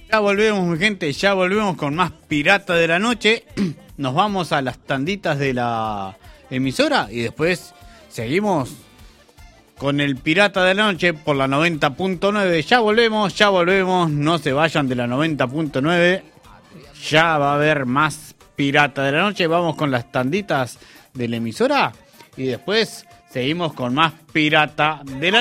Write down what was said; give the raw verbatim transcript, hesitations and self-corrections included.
Ya volvemos, mi gente, ya volvemos con más Pirata de la Noche. Nos vamos a las tanditas de la emisora y después seguimos con el Pirata de la Noche por la noventa punto nueve. Ya volvemos, ya volvemos, no se vayan de la noventa punto nueve. Ya va a haber más Pirata de la Noche. Vamos con las tanditas de la emisora y después seguimos con más Pirata de la Noche.